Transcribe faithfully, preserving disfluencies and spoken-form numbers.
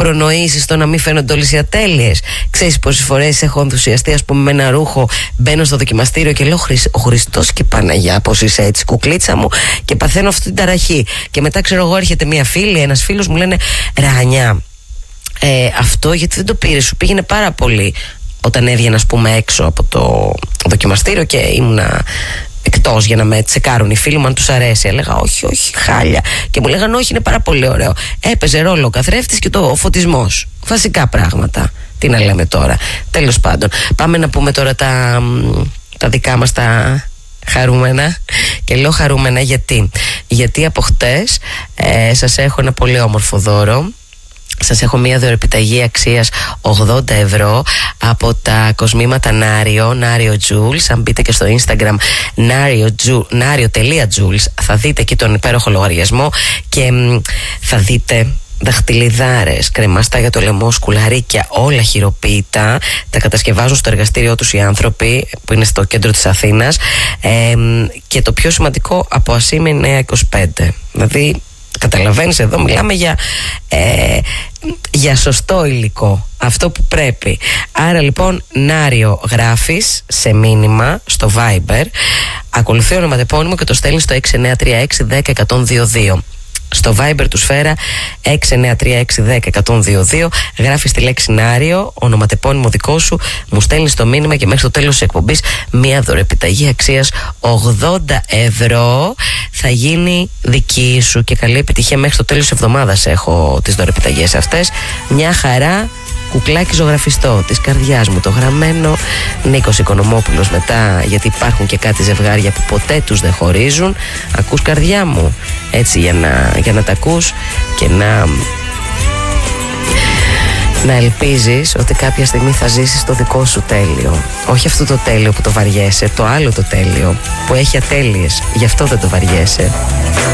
προνοήσεις το να μην φαίνονται όλες οι ατέλειες. Ξέρεις πόσες φορές έχω ενθουσιαστεί, ας πούμε, με ένα ρούχο, μπαίνω στο δοκιμαστήριο και λέω ο Χριστός και Παναγιά, πώς είσαι έτσι, κουκλίτσα μου, και παθαίνω αυτή την ταραχή. Και μετά, ξέρω εγώ, έρχεται μια φίλη, ένας φίλος, μου λένε Ράνια, ε, αυτό γιατί δεν το πήρες, σου πήγαινε πάρα πολύ όταν έβγαινα, ας πούμε, έξω από το δοκιμαστήριο και ήμουνα εκτός για να με τσεκάρουν οι φίλοι μου αν τους αρέσει. Έλεγα όχι, όχι, χάλια. Και μου λέγανε όχι, είναι πάρα πολύ ωραίο. Έπαιζε ρόλο ο καθρέφτης και το, ο φωτισμός. Βασικά πράγματα. Τι να λέμε τώρα. Τέλος πάντων, πάμε να πούμε τώρα τα, τα δικά μας τα χαρούμενα. Και λέω χαρούμενα γιατί Γιατί από χτες ε, σας έχω ένα πολύ όμορφο δώρο. Σας έχω μία δωρεπιταγή αξίας ογδόντα ευρώ από τα κοσμήματα Nario, Nario Jewels. Αν μπείτε και στο Instagram nario.jewels θα δείτε εκεί τον υπέροχο λογαριασμό και μ, θα δείτε δαχτυλιδάρες, κρεμαστά για το λαιμό, σκουλαρίκια, όλα χειροποίητα. Τα κατασκευάζουν στο εργαστήριό τους οι άνθρωποι που είναι στο κέντρο της Αθήνας, ε, και το πιο σημαντικό, από Ασήμι Νέα είκοσι πέντε. Δηλαδή καταλαβαίνεις, εδώ μιλάμε για, ε, για σωστό υλικό, αυτό που πρέπει. Άρα λοιπόν, Nario γράφεις σε μήνυμα στο Viber, ακολουθεί ονοματεπώνυμο και το στέλνεις στο έξι εννιά τρία έξι ένα μηδέν ένα μηδέν δύο δύο. Στο Viber του Σφαίρα έξι εννιά τρία έξι ένα μηδέν ένα μηδέν δύο δύο, γράφεις τη λέξη Nario, ονοματεπώνυμο δικό σου, μου στέλνεις το μήνυμα και μέχρι το τέλος της εκπομπής μία δωρεπιταγή αξίας ογδόντα ευρώ θα γίνει δική σου. Και καλή επιτυχία, μέχρι το τέλος της εβδομάδας έχω τις δωρεπιταγές αυτές. Μια χαρά κουκλάκι ζωγραφιστό της καρδιάς μου, το γραμμένο, Νίκος Οικονομόπουλος μετά, γιατί υπάρχουν και κάτι ζευγάρια που ποτέ τους δεν χωρίζουν. Ακούς, καρδιά μου, έτσι, για να, για να τα ακούς και να να ελπίζεις ότι κάποια στιγμή θα ζήσεις το δικό σου τέλειο. Όχι αυτό το τέλειο που το βαριέσαι, το άλλο το τέλειο που έχει ατέλειες, γι' αυτό δεν το βαριέσαι.